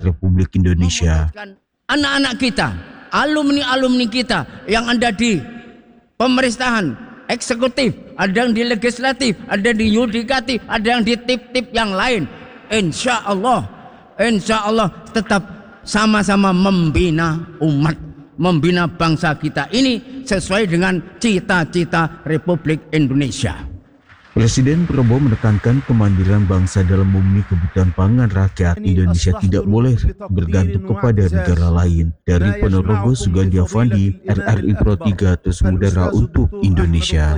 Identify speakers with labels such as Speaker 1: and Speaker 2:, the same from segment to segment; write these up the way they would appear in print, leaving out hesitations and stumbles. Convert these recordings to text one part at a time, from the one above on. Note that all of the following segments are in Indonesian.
Speaker 1: Republik Indonesia.
Speaker 2: Anak-anak kita, alumni-alumni kita yang ada di pemerintahan, eksekutif, ada yang di legislatif, ada di yudikatif, ada yang di tip-tip yang lain. Insya Allah tetap sama-sama membina umat, membina bangsa kita ini sesuai dengan cita-cita Republik Indonesia.
Speaker 1: Presiden Prabowo menekankan kemandirian bangsa dalam memenuhi kebutuhan pangan rakyat. Indonesia tidak boleh bergantung kepada negara lain. Dari Ponorogo, Sugandi Avandi, RRI Pro 3, terus mudara untuk Indonesia.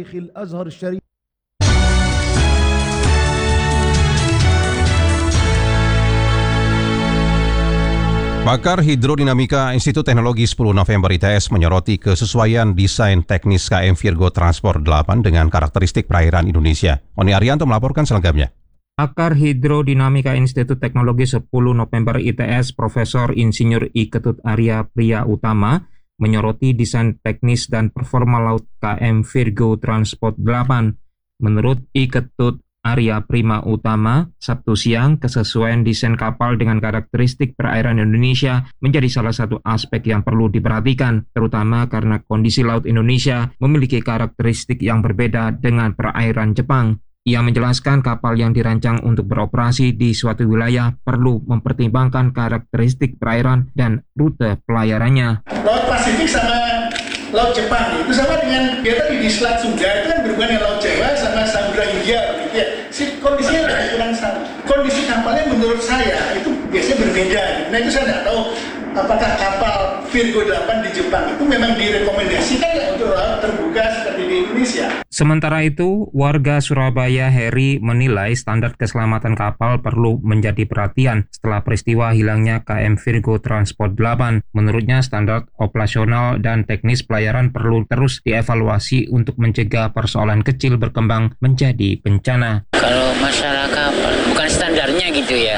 Speaker 3: Pakar Hidrodinamika Institut Teknologi 10 November ITS menyoroti kesesuaian desain teknis KM Virgo Transport 8 dengan karakteristik perairan Indonesia. Oni Arianto melaporkan selengkapnya.
Speaker 4: Pakar Hidrodinamika Institut Teknologi 10 November ITS Profesor Insinyur I Ketut Arya Priya Utama menyoroti desain teknis dan performa laut KM Virgo Transport 8. Menurut I Ketut Arya Prima Utama, Sabtu siang, kesesuaian desain kapal dengan karakteristik perairan Indonesia menjadi salah satu aspek yang perlu diperhatikan, terutama karena kondisi laut Indonesia memiliki karakteristik yang berbeda dengan perairan Jepang. Ia menjelaskan kapal yang dirancang untuk beroperasi di suatu wilayah perlu mempertimbangkan karakteristik perairan dan rute pelayarannya.
Speaker 5: Laut Pasifik sama Laut Jepang itu sama dengan dia tadi di Selat Sunda itu kan berhubungan dengan Laut Jawa sama Samudra Hindia gitu ya. Kondisinya kurang sama. Kondisi kapalnya menurut saya itu biasanya berbeda. Nah itu saya tidak tahu apakah kapal Virgo 8 di Jepang itu memang direkomendasikan ya untuk laut terbuka seperti di Indonesia.
Speaker 4: Sementara itu, warga Surabaya Heri menilai standar keselamatan kapal perlu menjadi perhatian setelah peristiwa hilangnya KM Virgo Transport 8. Menurutnya, standar operasional dan teknis pelayaran perlu terus dievaluasi untuk mencegah persoalan kecil berkembang menjadi bencana.
Speaker 6: Kalau masalah kapal, bukan standarnya gitu ya.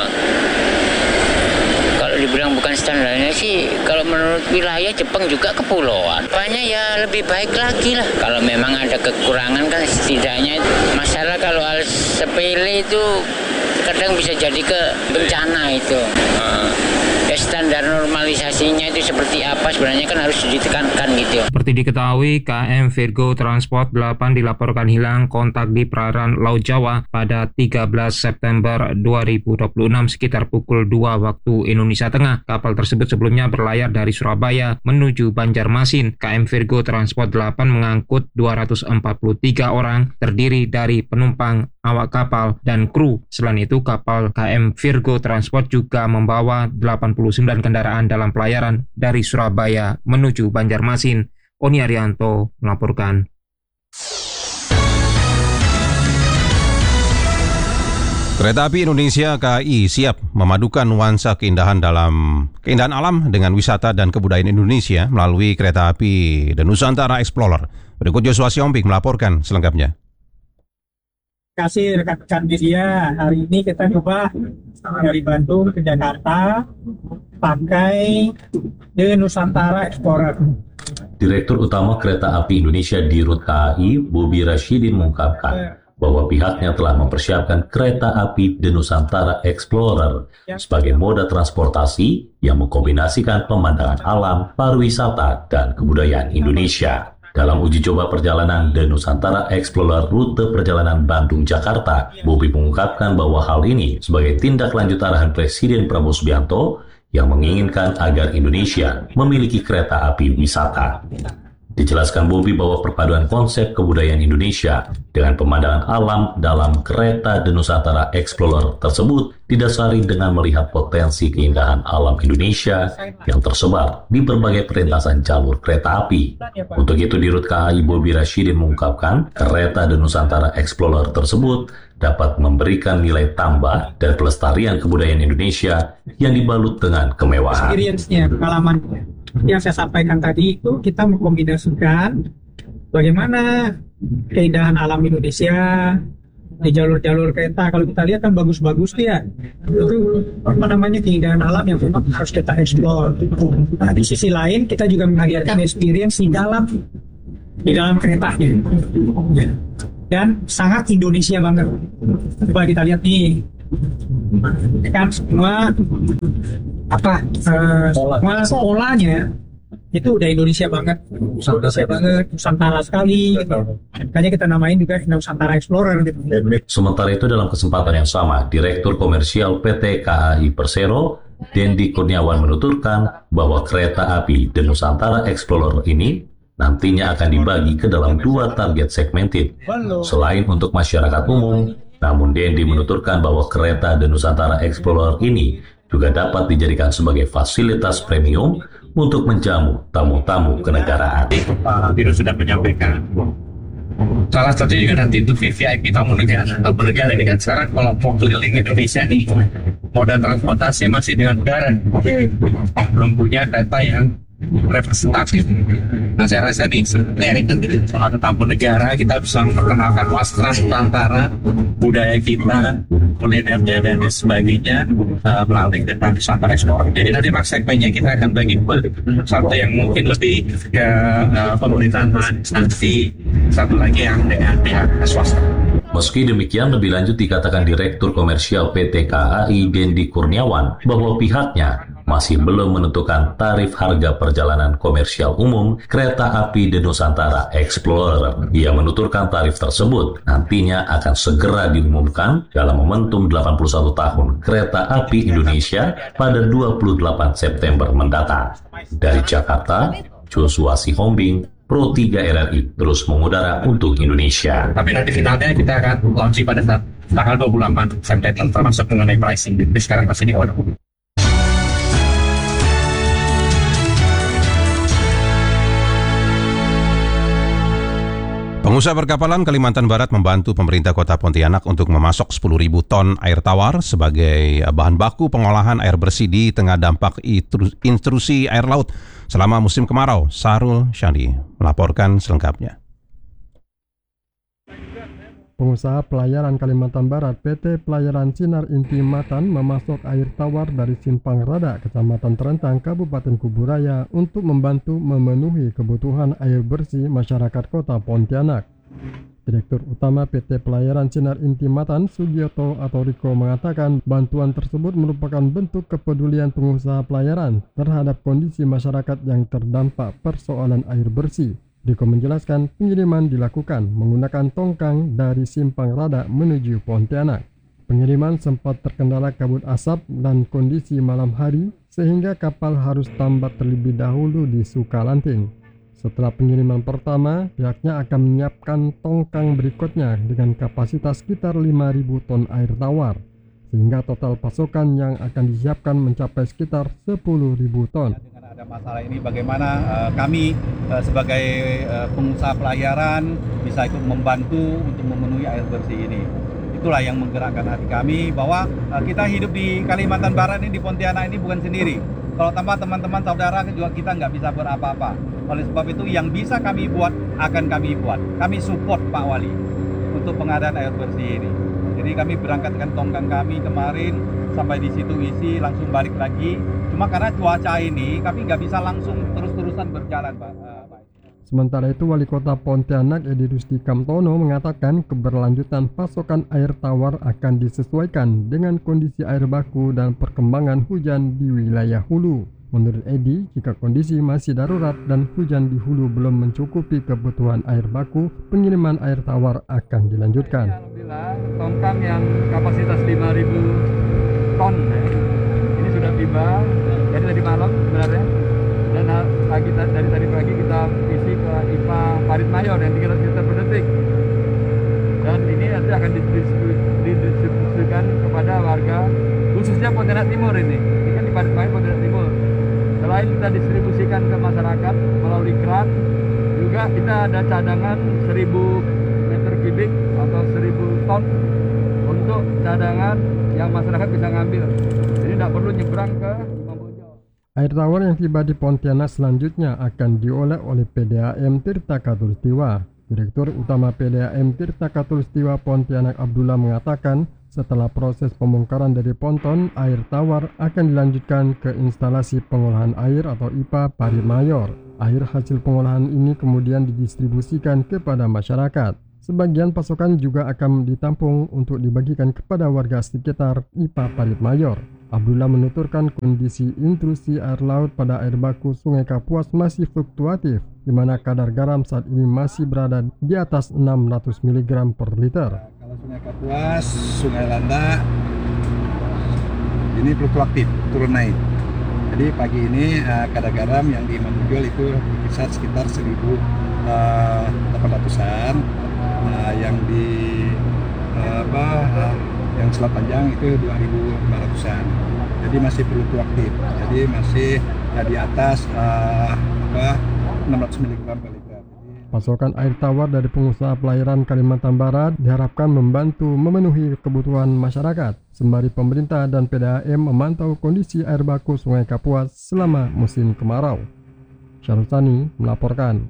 Speaker 6: Kalau dibilang bukan standarnya sih, kalau menurut wilayah Jepang juga kepulauan. Apanya ya lebih baik lagi lah. Kalau memang ada kekurangan kan setidaknya masalah kalau hal sepele itu kadang bisa jadi ke bencana itu. Ya standar normalisasinya itu seperti apa sebenarnya kan harus ditekankan gitu.
Speaker 4: Seperti diketahui, KM Virgo Transport 8 dilaporkan hilang kontak di perairan Laut Jawa pada 13 September 2026 sekitar pukul 2 waktu Indonesia Tengah. Kapal tersebut sebelumnya berlayar dari Surabaya menuju Banjarmasin. KM Virgo Transport 8 mengangkut 243 orang terdiri dari penumpang, awak kapal, dan kru. Selain itu, kapal KM Virgo Transport juga membawa 89 kendaraan dalam pelayaran dari Surabaya menuju Banjarmasin. Oni Arianto melaporkan.
Speaker 3: Kereta Api Indonesia KAI siap memadukan nuansa keindahan alam dengan wisata dan kebudayaan Indonesia melalui kereta api The Nusantara Explorer. Berikut Joshua Siomping melaporkan selengkapnya.
Speaker 7: Kasih rekan-rekan media, hari ini kita coba dari Bandung ke Jakarta pakai The Nusantara Explorer.
Speaker 8: Direktur Utama Kereta Api Indonesia di Rut KAI, Bobi Rashidin mengungkapkan bahwa pihaknya telah mempersiapkan kereta api The Nusantara Explorer sebagai moda transportasi yang mengkombinasikan pemandangan alam, pariwisata, dan kebudayaan Indonesia. Dalam uji coba perjalanan The Nusantara Explorer rute perjalanan Bandung-Jakarta, Bobi mengungkapkan bahwa hal ini sebagai tindak lanjut arahan Presiden Prabowo Subianto yang menginginkan agar Indonesia memiliki kereta api wisata. Dijelaskan Bobi bahwa perpaduan konsep kebudayaan Indonesia dengan pemandangan alam dalam kereta The Nusantara Explorer tersebut didasari dengan melihat potensi keindahan alam Indonesia yang tersebar di berbagai perlintasan jalur kereta api. Untuk itu di Rut KAI, Bobi Rashidin mengungkapkan kereta The Nusantara Explorer tersebut dapat memberikan nilai tambah dan pelestarian kebudayaan Indonesia yang dibalut dengan kemewahan.
Speaker 7: Experience-nya, pengalamannya. Yang saya sampaikan tadi itu kita mengkombinasikan bagaimana keindahan alam Indonesia di jalur-jalur kereta. Kalau kita lihat kan bagus-bagus ya, itu keindahan alam yang memang harus kita eksplor. Nah, di sisi lain kita juga menghadirkan experience di dalam keretanya, dan sangat Indonesia banget. Coba kita lihat nih, kan semua polanya itu udah Indonesia banget, Nusantara sekali. Makanya kita namain juga Nusantara Explorer gitu.
Speaker 8: Sementara itu dalam kesempatan yang sama, Direktur Komersial PT KAI Persero, Dendi Kurniawan menuturkan bahwa kereta api The Nusantara Explorer ini nantinya akan dibagi ke dalam 2 target segmented. Selain untuk masyarakat umum, namun Dendi menuturkan bahwa kereta The Nusantara Explorer ini juga dapat dijadikan sebagai fasilitas premium untuk menjamu tamu-tamu kenegaraan.
Speaker 9: Pak Biro sudah menyampaikan salah satu juga nanti itu VVIP tamu negara ini kan sekarang kalau mau keliling Indonesia nih moda transportasi masih dengan udara, belum punya data yang representatif. Nah saya rasa nih dari soal tamu negara kita bisa memperkenalkan wastra Nusantara, budaya kita, kulinernya dan sebagainya melalui tentang Nusantara Explorer. Jadi nanti segmennya kita akan bagi satu yang mungkin lebih ke pemerintahan instansi, satu lagi yang dengan pihak swasta.
Speaker 8: Meski demikian, lebih lanjut dikatakan Direktur Komersial PT KAI Dendi Kurniawan bahwa pihaknya masih belum menentukan tarif harga perjalanan komersial umum kereta api The Nusantara Explorer. Ia menuturkan tarif tersebut nantinya akan segera diumumkan dalam momentum 81 tahun kereta api Indonesia pada 28 September mendatang. Dari Jakarta, Joshua Sihombing, Pro 3 RRI terus mengudara untuk Indonesia.
Speaker 9: Tapi nanti finalnya kita akan launching pada saat tanggal 28 September termasuk mengenai pricing. Jadi sekarang masih di order.
Speaker 3: Pengusaha perkapalan Kalimantan Barat membantu pemerintah Kota Pontianak untuk memasok 10.000 ton air tawar sebagai bahan baku pengolahan air bersih di tengah dampak intrusi air laut selama musim kemarau. Sarul Syandi melaporkan selengkapnya.
Speaker 10: Pengusaha pelayaran Kalimantan Barat PT Pelayaran Sinar Inti Matan memasok air tawar dari Simpang Rada, Kecamatan Terentang, Kabupaten Kuburaya untuk membantu memenuhi kebutuhan air bersih masyarakat Kota Pontianak. Direktur Utama PT Pelayaran Sinar Inti Matan, Sugioto atau Riko, mengatakan bantuan tersebut merupakan bentuk kepedulian pengusaha pelayaran terhadap kondisi masyarakat yang terdampak persoalan air bersih. Riko menjelaskan pengiriman dilakukan menggunakan tongkang dari Simpang Rada menuju Pontianak. Pengiriman sempat terkendala kabut asap dan kondisi malam hari sehingga kapal harus tambat terlebih dahulu di Sukalanting. Setelah pengiriman pertama, pihaknya akan menyiapkan tongkang berikutnya dengan kapasitas sekitar 5.000 ton air tawar, sehingga total pasokan yang akan disiapkan mencapai sekitar 10.000 ton.
Speaker 11: Ada masalah ini bagaimana kami sebagai pengusaha pelayaran bisa ikut membantu untuk memenuhi air bersih ini. Itulah yang menggerakkan hati kami bahwa kita hidup di Kalimantan Barat ini, di Pontianak ini bukan sendiri. Kalau tanpa teman-teman saudara juga kita nggak bisa berapa-apa. Oleh sebab itu yang bisa kami buat akan kami buat. Kami support Pak Wali untuk pengadaan air bersih ini. Jadi kami berangkatkan tongkang kami kemarin sampai di situ isi langsung balik lagi. Cuma karena cuaca ini kami nggak bisa langsung terus-terusan berjalan, Pak.
Speaker 10: Sementara itu, Wali Kota Pontianak Edi Rusti Kamtono mengatakan keberlanjutan pasokan air tawar akan disesuaikan dengan kondisi air baku dan perkembangan hujan di wilayah hulu. Menurut Edi, jika kondisi masih darurat dan hujan di hulu belum mencukupi kebutuhan air baku, pengiriman air tawar akan dilanjutkan.
Speaker 12: Alhamdulillah, tongkang yang kapasitas 5.000 ton ini sudah tiba dari tadi malam sebenarnya, dan dari tadi pagi kita isi ke IPA Parit Mayor yang 300 liter per detik, dan ini nanti akan didistribusikan kepada warga khususnya Pontianak Timur. Ini kan di Parit Mayor Pontianak Timur. Selain kita distribusikan ke masyarakat melalui keran, juga kita ada cadangan 1.000 meter kubik atau 1.000 ton untuk cadangan yang masyarakat bisa ngambil. Jadi tidak perlu nyebrang ke Kamboja.
Speaker 10: Air tawar yang tiba di Pontianak selanjutnya akan diolah oleh PDAM Tirta Khatulistiwa. Direktur Utama PDAM Tirta Khatulistiwa Pontianak Abdullah mengatakan, setelah proses pembongkaran dari ponton, air tawar akan dilanjutkan ke instalasi pengolahan air atau IPA Parit Mayor. Air hasil pengolahan ini kemudian didistribusikan kepada masyarakat. Sebagian pasokan juga akan ditampung untuk dibagikan kepada warga sekitar IPA Parit Mayor. Abdullah menuturkan kondisi intrusi air laut pada air baku Sungai Kapuas masih fluktuatif, di mana kadar garam saat ini masih berada di atas 600 mg per liter.
Speaker 11: Kalau Sungai Kapuas, Sungai Landak, ini fluktuatif, turun naik. Jadi pagi ini kadar garam yang di Manunggal itu berkisar sekitar 1.800-an, yang di yang Selat Panjang itu 2.500-an. Jadi masih fluktuatif. Jadi masih di atas 600 mg per liter.
Speaker 10: Pasokan air tawar dari pengusaha pelayaran Kalimantan Barat diharapkan membantu memenuhi kebutuhan masyarakat, sembari pemerintah dan PDAM memantau kondisi air baku Sungai Kapuas selama musim kemarau. Syahrul Sani melaporkan.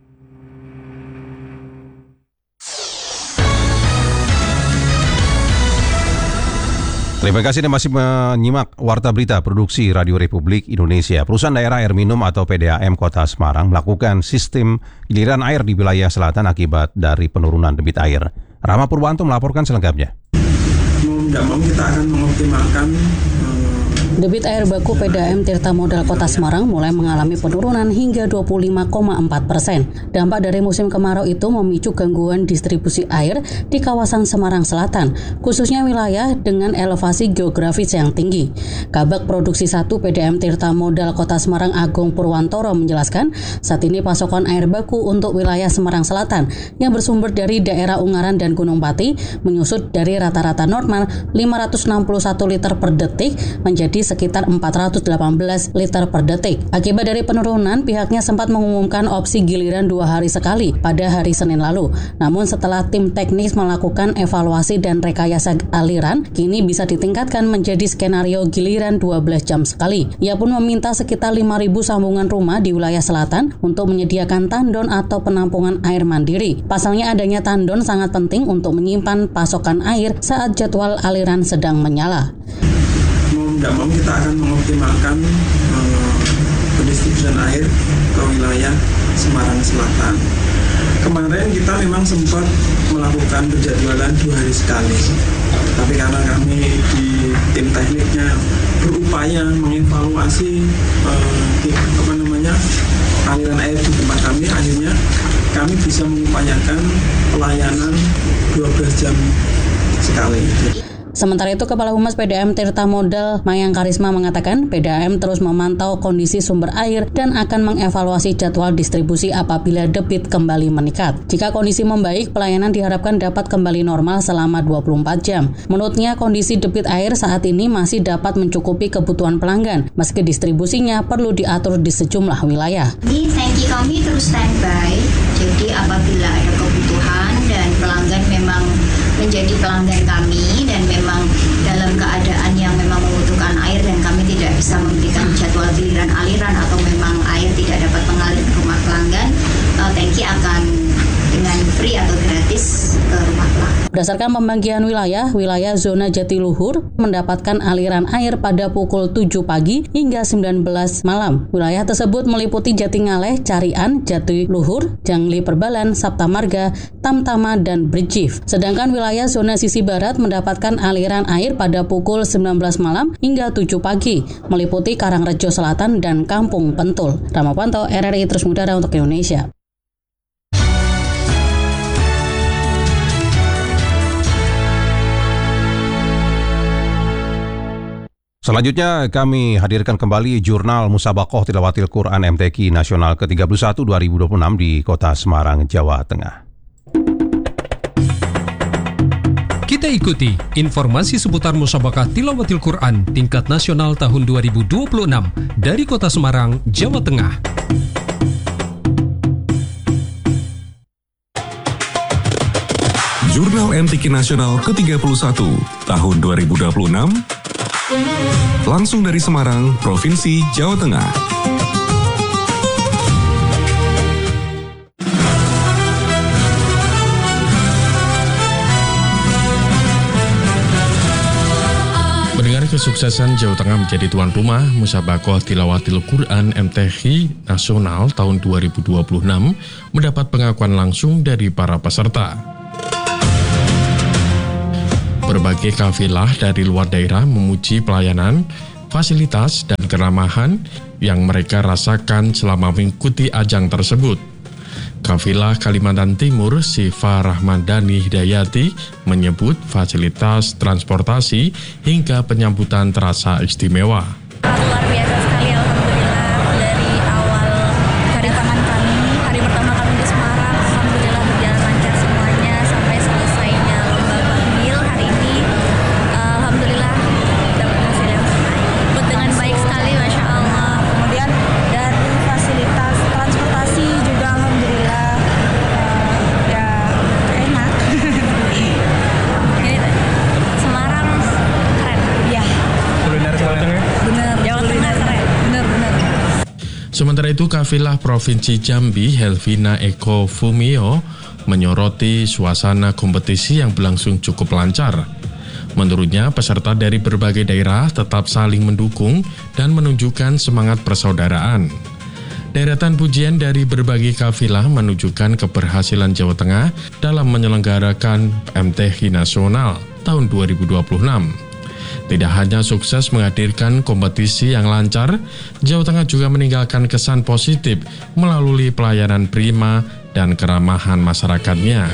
Speaker 3: Terima kasih Anda masih menyimak Warta Berita Produksi Radio Republik Indonesia. Perusahaan Daerah Air Minum atau PDAM Kota Semarang melakukan sistem giliran air di wilayah selatan akibat dari penurunan debit air. Rama Purwanto melaporkan selengkapnya.
Speaker 13: Mau kita akan mengoptimalkan
Speaker 14: debit air baku PDAM Tirta Modal Kota Semarang mulai mengalami penurunan hingga 25,4%. Dampak dari musim kemarau itu memicu gangguan distribusi air di kawasan Semarang Selatan, khususnya wilayah dengan elevasi geografis yang tinggi. Kabag Produksi 1 PDAM Tirta Modal Kota Semarang Agung Purwantoro menjelaskan, saat ini pasokan air baku untuk wilayah Semarang Selatan yang bersumber dari daerah Ungaran dan Gunung Pati menyusut dari rata-rata normal 561 liter per detik menjadi sekitar 418 liter per detik. Akibat dari penurunan, pihaknya sempat mengumumkan opsi giliran 2 hari sekali pada hari Senin lalu. Namun setelah tim teknis melakukan evaluasi dan rekayasa aliran, kini bisa ditingkatkan menjadi skenario giliran 12 jam sekali. Ia pun meminta sekitar 5.000 sambungan rumah di wilayah selatan untuk menyediakan tandon atau penampungan air mandiri. Pasalnya adanya tandon sangat penting untuk menyimpan pasokan air saat jadwal aliran sedang menyala.
Speaker 13: Tidak mau kita akan mengoptimalkan pendistribusian air ke wilayah Semarang Selatan. Kemarin kita memang sempat melakukan penjadwalan 2 hari sekali, tapi karena kami di tim tekniknya berupaya mengevaluasi aliran air di tempat kami, akhirnya kami bisa mengupayakan pelayanan 12 jam sekali.
Speaker 14: Sementara itu, Kepala Humas PDAM Tirta Modal Mayang Karisma mengatakan PDAM terus memantau kondisi sumber air dan akan mengevaluasi jadwal distribusi apabila debit kembali meningkat. Jika kondisi membaik, pelayanan diharapkan dapat kembali normal selama 24 jam. Menurutnya, kondisi debit air saat ini masih dapat mencukupi kebutuhan pelanggan, meski distribusinya perlu diatur di sejumlah wilayah.
Speaker 15: Di tangki kami terus standby, jadi apabila ada kebutuhan dan pelanggan memang menjadi pelanggan kami dan memang dalam keadaan yang memang membutuhkan air dan kami tidak bisa memberikan jadwal giliran aliran atau memang air tidak dapat mengalir ke rumah pelanggan, tangki akan dengan free atau gratis ke rumah pelanggan.
Speaker 14: Berdasarkan pembagian wilayah zona Jatiluhur mendapatkan aliran air pada pukul 7 pagi hingga 19 malam. Wilayah tersebut meliputi Jatingaleh, Carian, Jatiluhur, Jangli Perbalan, Saptamarga, Tamtama, dan Brigif. Sedangkan wilayah zona sisi barat mendapatkan aliran air pada pukul 19 malam hingga 7 pagi, meliputi Karangrejo Selatan dan Kampung Pentul. Ramapanto, RRI Terus Mudara untuk Indonesia.
Speaker 3: Selanjutnya kami hadirkan kembali jurnal Musabakoh Tilawatil Quran MTQ Nasional ke-31 2026 di Kota Semarang, Jawa Tengah.
Speaker 16: Kita ikuti informasi seputar Musabakah Tilawatil Quran tingkat nasional tahun 2026 dari Kota Semarang, Jawa Tengah.
Speaker 17: Jurnal MTQ Nasional ke-31 tahun 2026 langsung dari Semarang, Provinsi Jawa Tengah.
Speaker 18: Mendengar kesuksesan Jawa Tengah menjadi tuan rumah Musabakoh Tilawatil Quran MTQ Nasional tahun 2026 mendapat pengakuan langsung dari para peserta. Berbagai kafilah dari luar daerah memuji pelayanan, fasilitas, dan keramahan yang mereka rasakan selama mengikuti ajang tersebut. Kafilah Kalimantan Timur Sifa Rahmadani Hidayati menyebut fasilitas transportasi hingga penyambutan terasa istimewa.
Speaker 19: Luar biasa sekali, alhamdulillah. Dari awal kedatangan kami, hari pertama kami di Semarang, alhamdulillah berjalan lancar semuanya sampai selesainya lomba Bangil hari ini. Alhamdulillah dapat hasil yang baik. Dengan baik sekali, Masya Allah. Kemudian dari fasilitas transportasi juga alhamdulillah ya enak. Ini Semarang keren. Ya.
Speaker 12: Kuliner Jawa Tengah.
Speaker 19: Bener, Jawa Tengah keren. Bener.
Speaker 18: Sementara itu, kafilah Provinsi Jambi Helvina Eko Fumio menyoroti suasana kompetisi yang berlangsung cukup lancar. Menurutnya, peserta dari berbagai daerah tetap saling mendukung dan menunjukkan semangat persaudaraan. Deretan pujian dari berbagai kafilah menunjukkan keberhasilan Jawa Tengah dalam menyelenggarakan MTQ Nasional tahun 2026. Tidak hanya sukses menghadirkan kompetisi yang lancar, Jawa Tengah juga meninggalkan kesan positif melalui pelayanan prima dan keramahan masyarakatnya.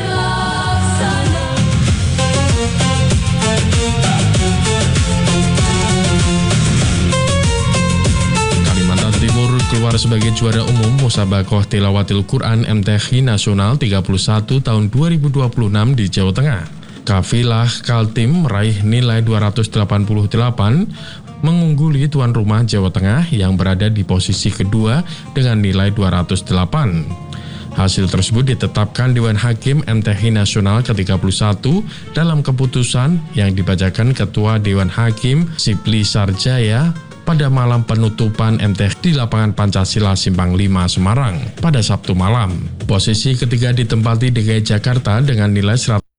Speaker 18: Kalimantan Timur keluar sebagai juara umum Musabaqah Tilawatil Quran MTQ Nasional 31 tahun 2026 di Jawa Tengah. Kafilah Kaltim meraih nilai 288, mengungguli tuan rumah Jawa Tengah yang berada di posisi kedua dengan nilai 208. Hasil tersebut ditetapkan Dewan Hakim MTQ Nasional ke-31 dalam keputusan yang dibacakan Ketua Dewan Hakim Sipli Sarjaya pada malam penutupan MTQ di lapangan Pancasila Simpang 5 Semarang pada Sabtu malam. Posisi ketiga ditempati DKI Jakarta dengan nilai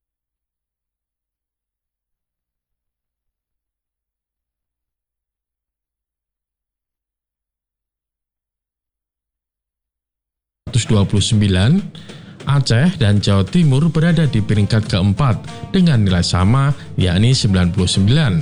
Speaker 18: 129, Aceh dan Jawa Timur berada di peringkat keempat dengan nilai sama, yakni 99.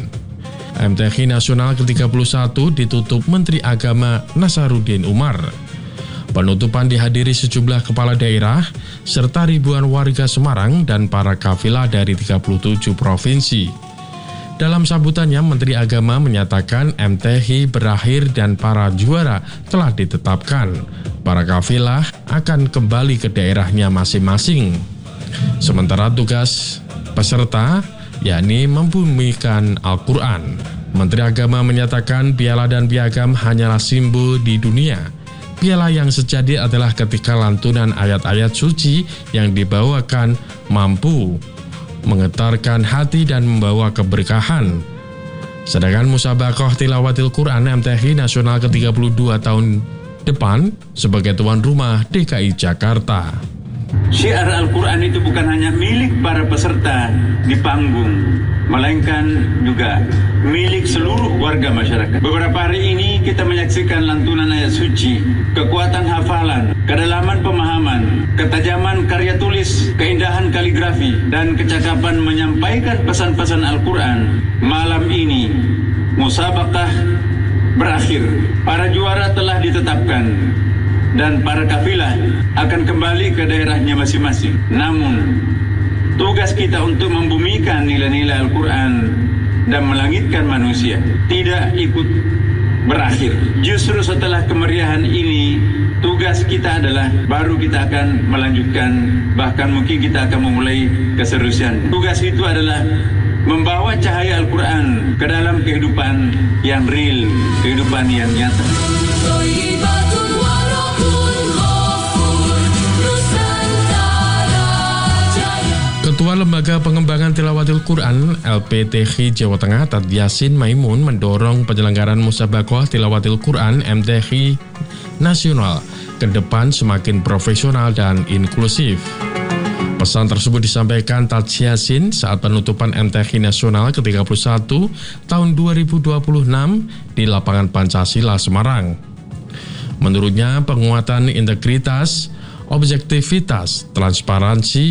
Speaker 18: MTQ Nasional ke-31 ditutup Menteri Agama Nasaruddin Umar. Penutupan dihadiri sejumlah kepala daerah, serta ribuan warga Semarang dan para kafilah dari 37 provinsi. Dalam sambutannya, Menteri Agama menyatakan MTQ berakhir dan para juara telah ditetapkan. Para kafilah akan kembali ke daerahnya masing-masing. Sementara tugas peserta yakni membumikan Al-Quran. Menteri Agama menyatakan piala dan piagam hanyalah simbol di dunia. Piala yang sejati adalah ketika lantunan ayat-ayat suci yang dibawakan mampu menggetarkan hati dan membawa keberkahan. Sedangkan Musabaqah Tilawatil Quran MTQ Nasional ke-32 tahun depan sebagai tuan rumah DKI Jakarta.
Speaker 20: Syiar Al-Quran itu bukan hanya milik para peserta di panggung, melainkan juga milik seluruh warga masyarakat. Beberapa hari ini kita menyaksikan lantunan ayat suci, kekuatan hafalan, kedalaman pemahaman, ketajaman karya tulis, keindahan kaligrafi, dan kecakapan menyampaikan pesan-pesan Al-Quran. Malam ini, musabaqah berakhir. Para juara telah ditetapkan dan para kafilah akan kembali ke daerahnya masing-masing. Namun, tugas kita untuk membumikan nilai-nilai Al-Quran dan melangitkan manusia tidak ikut berakhir. Justru setelah kemeriahan ini, tugas kita adalah baru kita akan melanjutkan, bahkan mungkin kita akan memulai keserusian. Tugas itu adalah membawa cahaya Al-Quran ke dalam kehidupan yang real, kehidupan yang nyata.
Speaker 18: Ketua Lembaga Pengembangan Tilawatil Quran LPTQ Jawa Tengah Tad Yasin Maimun mendorong penyelenggaraan Musabaqah Tilawatil Quran MTQ Nasional ke depan semakin profesional dan inklusif. Pesan tersebut disampaikan Tad Yasin saat penutupan MTQ Nasional ke-31 tahun 2026 di lapangan Pancasila Semarang. Menurutnya, penguatan integritas, objektivitas, transparansi,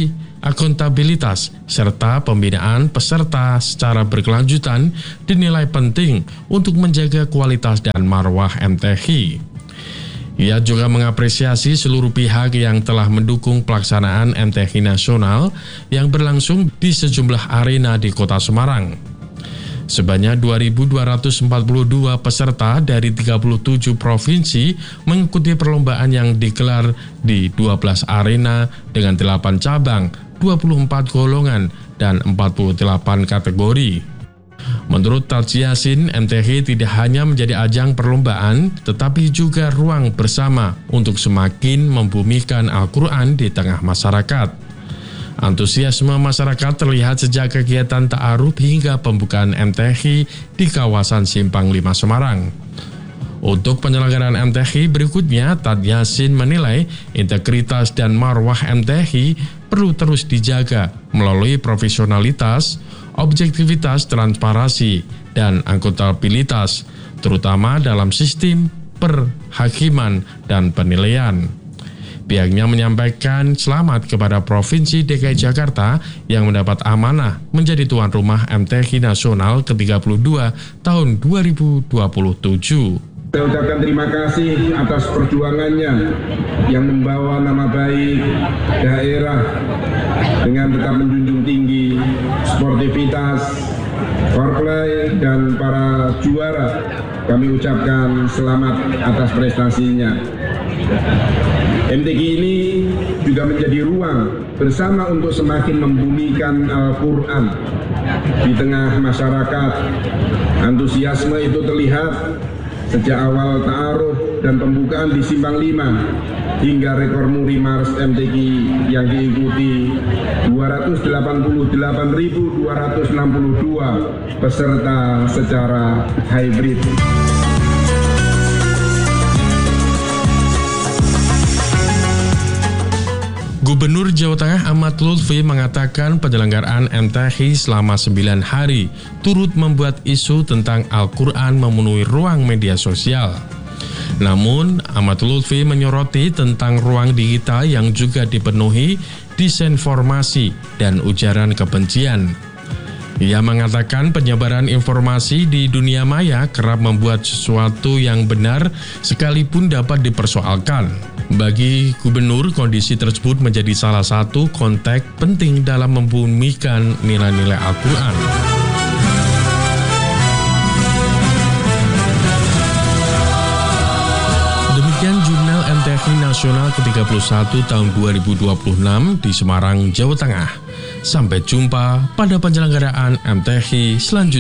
Speaker 18: akuntabilitas, serta pembinaan peserta secara berkelanjutan dinilai penting untuk menjaga kualitas dan marwah MTQ. Ia juga mengapresiasi seluruh pihak yang telah mendukung pelaksanaan MTQ nasional yang berlangsung di sejumlah arena di Kota Semarang. Sebanyak 2.242 peserta dari 37 provinsi mengikuti perlombaan yang digelar di 12 arena dengan 8 cabang, 24 golongan, dan 48 kategori. Menurut Taj Yassin, MTQ tidak hanya menjadi ajang perlombaan, tetapi juga ruang bersama untuk semakin membumikan Al-Quran di tengah masyarakat. Antusiasme masyarakat terlihat sejak kegiatan ta'aruf hingga pembukaan MTQ di kawasan Simpang 5 Semarang. Untuk penyelenggaraan MTQ berikutnya, Taj Yassin menilai integritas dan marwah MTQ perlu terus dijaga melalui profesionalitas, objektivitas, transparansi, dan akuntabilitas, terutama dalam sistem perhakiman dan penilaian. Pihaknya menyampaikan selamat kepada Provinsi DKI Jakarta yang mendapat amanah menjadi tuan rumah MTQ Nasional ke-32 tahun 2027.
Speaker 21: Saya ucapkan terima kasih atas perjuangannya yang membawa nama baik daerah dengan tetap menjunjung tinggi sportivitas, fair play, dan para juara. Kami ucapkan selamat atas prestasinya. MTQ ini juga menjadi ruang bersama untuk semakin membumikan Al-Quran di tengah masyarakat. Antusiasme itu terlihat sejak awal ta'aruf dan pembukaan di Simpang 5 hingga rekor muri Mars MTQ yang diikuti 288.262 peserta secara hybrid.
Speaker 18: Gubernur Jawa Tengah Ahmad Lutfi mengatakan penyelenggaraan MTQ selama 9 hari turut membuat isu tentang Al-Quran memenuhi ruang media sosial. Namun, Ahmad Lutfi menyoroti tentang ruang digital yang juga dipenuhi disinformasi dan ujaran kebencian. Ia mengatakan penyebaran informasi di dunia maya kerap membuat sesuatu yang benar sekalipun dapat dipersoalkan. Bagi gubernur, kondisi tersebut menjadi salah satu konteks penting dalam membumikan nilai-nilai Al-Quran. Demikian jurnal MTQ Nasional ke-31 tahun 2026 di Semarang, Jawa Tengah. Sampai jumpa pada penyelenggaraan MTQ selanjutnya.